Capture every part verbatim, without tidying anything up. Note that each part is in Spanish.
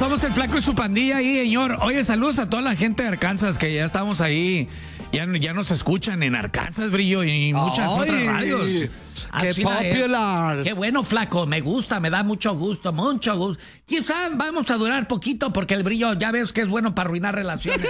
somos el Flaco y su pandilla ahí, señor. Oye, saludos a toda la gente de Arkansas, que ya estamos ahí. Ya, ya nos escuchan en Arkansas, Brillo, y muchas Ay, otras radios. ¡Qué popular! Eh. Qué bueno, Flaco, me gusta, me da mucho gusto, mucho gusto. Quizá vamos a durar poquito porque el Brillo ya ves que es bueno para arruinar relaciones.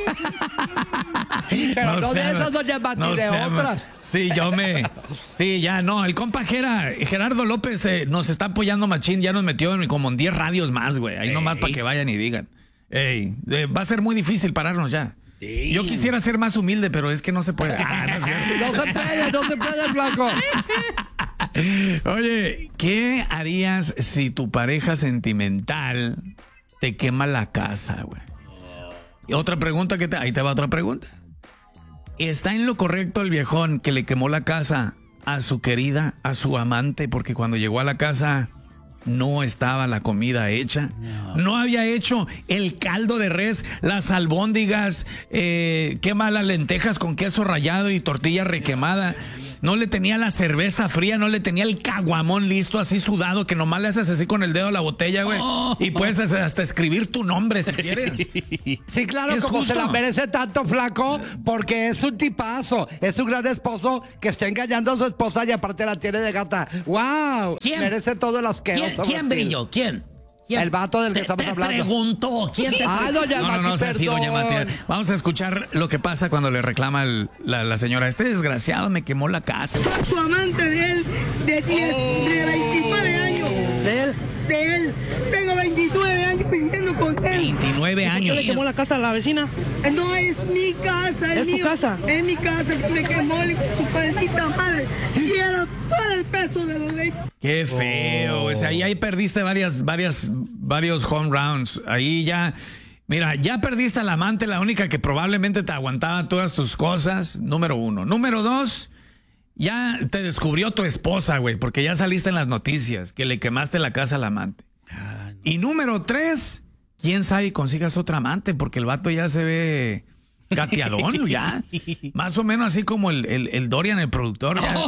Pero no, no de esas, doña Mati, no de sé, otras. Sí, yo me... Sí, ya, no, el compa Gera, Gerardo López eh, nos está apoyando machín, ya nos metió en, como en diez radios más, güey. Ahí Ey. nomás para que vayan y digan. Ey, eh, va a ser muy difícil pararnos ya. Sí. Yo quisiera ser más humilde, pero es que no se puede. Ah, no, no se puede, no se puede, Flaco. Oye, ¿qué harías si tu pareja sentimental te quema la casa, güey? Y otra pregunta que te... Ahí te va otra pregunta. ¿Está en lo correcto el viejón que le quemó la casa a su querida, a su amante, porque cuando llegó a la casa no estaba la comida hecha? No, no había hecho el caldo de res, las albóndigas, eh, quema las lentejas con queso rallado y tortilla requemada. No le tenía la cerveza fría, no le tenía el caguamón listo, así sudado, que nomás le haces así con el dedo a la botella, güey. Oh. Y puedes hasta escribir tu nombre si quieres. Sí, claro, es como justo. Se la merece tanto, Flaco, porque es un tipazo, es un gran esposo que está engañando a su esposa y aparte la tiene de gata. ¡Wow! ¿Quién? Merece todo el asqueroso. ¿Quién, ¿Quién Brillo? ¿Quién? ¿Quién? El vato del que te, estamos te hablando. Preguntó. ¿Quién te Ah, doña no, Mati, no, no, sí, doña Mati. Vamos a escuchar lo que pasa cuando le reclama el, la, la señora. Este desgraciado me quemó la casa. Su amante de él, de, diez, de veintinueve años. ¿De él? De él. Tengo veintinueve años viviendo con él. veintinueve años. ¿Le quemó la casa a la vecina? No, es mi casa. ¿Es, ¿Es tu mío. casa? Es mi casa que me quemó su maldita madre. Quiero todo el peso de la ley. Qué feo. Oh. O sea, ahí, ahí perdiste varias, varias, varios home rounds. Ahí ya... Mira, ya perdiste al amante, la única que probablemente te aguantaba todas tus cosas. Número uno. Número dos... Ya te descubrió tu esposa, güey, porque ya saliste en las noticias que le quemaste la casa al amante. Ah, no. Y número tres, quién sabe y consigas otra amante, porque el vato ya se ve cateadón, ya. Más o menos así como el, el, el Dorian, el productor. Ya.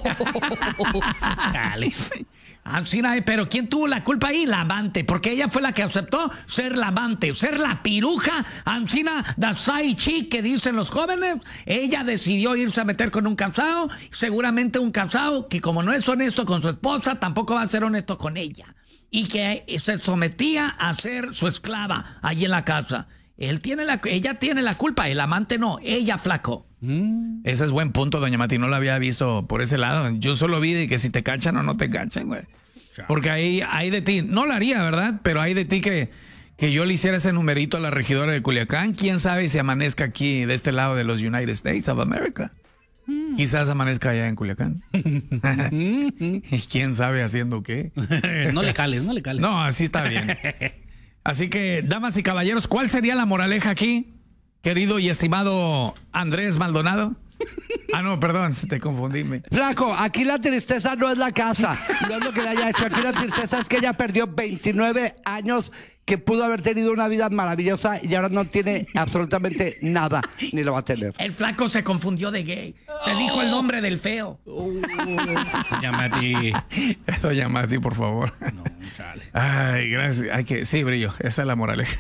Dale. Ah, sí, pero ¿quién tuvo la culpa ahí? La amante, porque ella fue la que aceptó ser la amante, ser la piruja, Ancina da sai chi que dicen los jóvenes. Ella decidió irse a meter con un casado, seguramente un casado que como no es honesto con su esposa, tampoco va a ser honesto con ella. Y que se sometía a ser su esclava allí en la casa. Él tiene la, ella tiene la culpa, el amante no, ella, Flaco. Mm. Ese es buen punto, doña Mati, no lo había visto por ese lado. Yo solo vi de que si te cachan o no te cachan, güey. Porque ahí hay de ti, no lo haría, ¿verdad? Pero hay de ti que, que yo le hiciera ese numerito a la regidora de Culiacán. ¿Quién sabe si amanezca aquí de este lado de los United States of America? Mm. Quizás amanezca allá en Culiacán. ¿Y quién sabe haciendo qué? No le cales, no le cales. No, así está bien. Así que, damas y caballeros, ¿cuál sería la moraleja aquí, querido y estimado Andrés Maldonado? Ah, no, perdón, te confundí. Flaco, aquí la tristeza no es la casa, no es lo que le haya hecho. Aquí la tristeza es que ella perdió veintinueve años que pudo haber tenido una vida maravillosa y ahora no tiene absolutamente nada, ni lo va a tener. El Flaco se confundió de gay. Te oh. dijo el nombre del feo. Oh. Doña Mati. Doña Mati, por favor. No, chale. Ay, gracias. Hay que... Sí, Brillo, esa es la moraleja.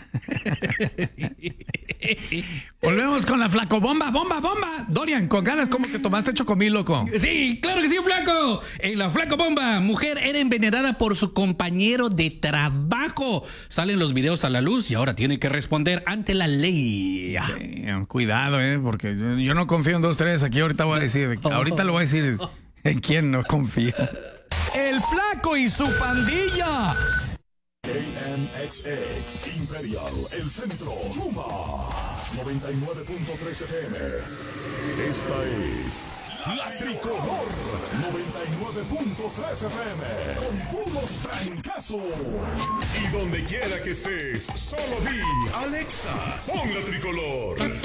Volvemos con la Flaco bomba, bomba, bomba. Dorian, con ganas como que tomaste chocomil, loco. Sí, claro que sí, Flaco. En la Flaco bomba, mujer era envenenada por su compañero de trabajo. Salen los videos a la luz y ahora tiene que responder ante la ley. Damn, cuidado, eh, porque yo, yo no confío en dos, tres. Aquí ahorita voy a decir, ahorita lo voy a decir en quién no confío. El Flaco y su pandilla. K M X X Imperial, el centro, Chuma, noventa y nueve punto tres F M. Esta es La Tricolor, noventa y nueve punto tres F M, con puros trancazos. Y donde quiera que estés, solo di, Alexa, pon La Tricolor.